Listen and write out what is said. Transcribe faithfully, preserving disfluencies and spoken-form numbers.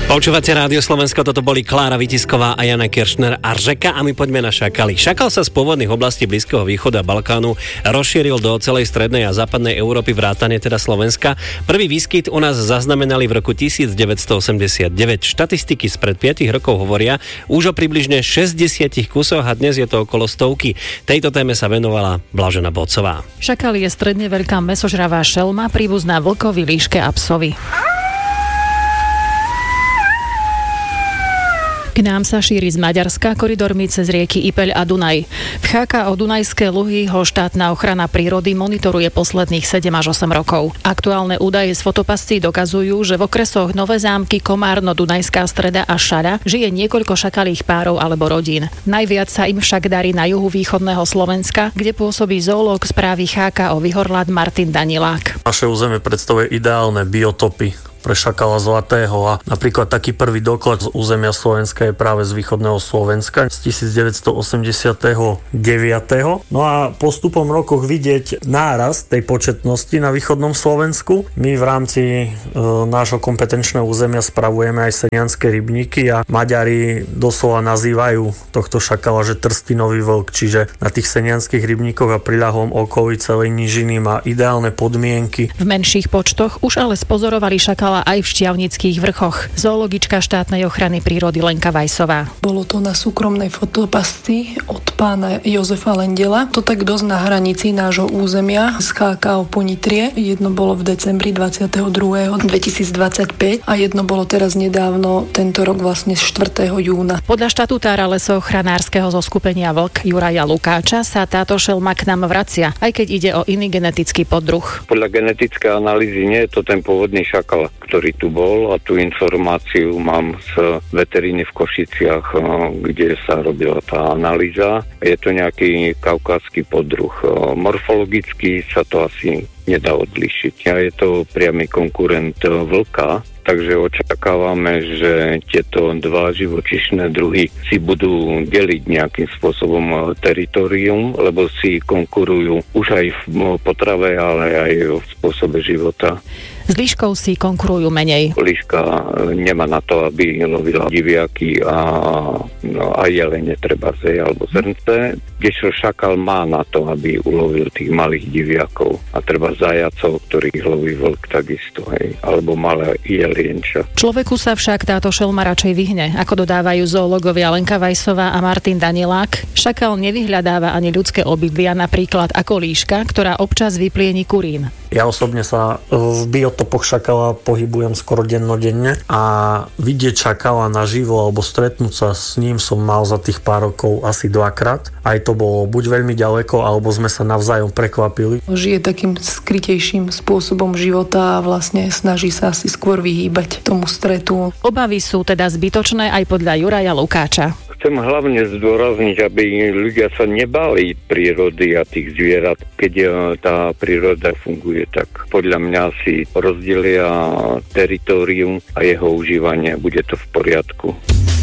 Počúvate Rádio Slovensko, toto boli Klára Vitisková a Jana Kiršner a Řeka a my poďme na šakaly. Šakal sa z pôvodných oblastí Blízkeho východu a Balkánu rozšíril do celej strednej a západnej Európy vrátane teda Slovenska. Prvý výskyt u nás zaznamenali v roku devätnásťstoosemdesiatdeväť. Štatistiky spred piatich rokov hovoria už o približne šesťdesiatich kusoch a dnes je to okolo stovky. Tejto téme sa venovala Blažena Bocová. Šakal je stredne veľká mäsožravá šelma, príbuzná vlkovi, líške a psovi. K nám sa šíri z Maďarska koridormi cez rieky Ipeľ a Dunaj. V há ká ó Dunajské Luhy ho štátna ochrana prírody monitoruje posledných sedem až osem rokov. Aktuálne údaje z fotopascí dokazujú, že v okresoch Nové Zámky, Komárno, Dunajská Streda a Šara žije niekoľko šakalých párov alebo rodín. Najviac sa im však darí na juhu východného Slovenska, kde pôsobí zoológ správy há ká ó Vyhorlad Martin Danilák. Naše územie predstavuje ideálne biotopy pre šakala zlatého a napríklad taký prvý doklad z územia Slovenska je práve z východného Slovenska z devätnásťstoosemdesiatdeväť. No a postupom rokov vidieť nárast tej početnosti na východnom Slovensku. My v rámci e, nášho kompetenčného územia spravujeme aj senianske rybníky a Maďari doslova nazývajú tohto šakala, že trstinový vlk, čiže na tých senianských rybníkoch a priľahlom okolí celej nížiny má ideálne podmienky. V menších počtoch už ale spozorovali šakala aj v Štiavnických vrchoch. Zoologička štátnej ochrany prírody Lenka Vajsová. Bolo to na súkromnej fotopasci od pána Jozefa Lendela. To tak dosť na hranici nášho územia z há ká ó Ponitrie. Jedno bolo v decembri dvadsiateho druhého dvetisícdvadsaťpäť a jedno bolo teraz nedávno, tento rok vlastne štvrtého júna. Podľa štatutára lesochranárskeho zoskupenia Vlk Juraja Lukáča sa táto šelma k nám vracia, aj keď ide o iný genetický poddruh. Podľa genetické analýzy nie je to ten pôvodný šakal, ktorý tu bol, a tú informáciu mám z veteríny v Košiciach, kde sa robila tá analýza. Je to nejaký kaukátsky poddruh. Morfologicky sa to asi nedá odlišiť. A je to priamy konkurent vlka, takže očakávame, že tieto dva živočíšne druhy si budú deliť nejakým spôsobom teritorium, lebo si konkurujú už aj v potrave, ale aj v spôsobe života. S líškou si konkurujú menej. Líška nemá na to, aby lovila diviaky a, no, a jelene treba zej alebo zrnce, kdežto šakal má na to, aby ulovil tých malých diviakov a treba zajacov, ktorých loví vlk takisto, hej, alebo malé jelienča. Človeku sa však táto šelma radšej vyhne, ako dodávajú zoológovia Lenka Vajsová a Martin Danilák. Šakal nevyhľadáva ani ľudské obydlia, napríklad ako líška, ktorá občas vyplieni kurín. Ja osobne sa v biotopoch šakala pohybujem skoro dennodenne a vidieť šakala naživo alebo stretnúť sa s ním som mal za tých pár rokov asi dvakrát. Aj to bolo buď veľmi ďaleko, alebo sme sa navzájom prekvapili. Žije takým skrytejším spôsobom života a vlastne snaží sa asi skôr vyhýbať tomu stretu. Obavy sú teda zbytočné aj podľa Juraja Lukáča. Chcem hlavne zdôrazniť, aby ľudia sa nebali prírody a tých zvierat, keď tá príroda funguje tak. Podľa mňa si rozdelia teritorium a jeho užívanie, bude to v poriadku.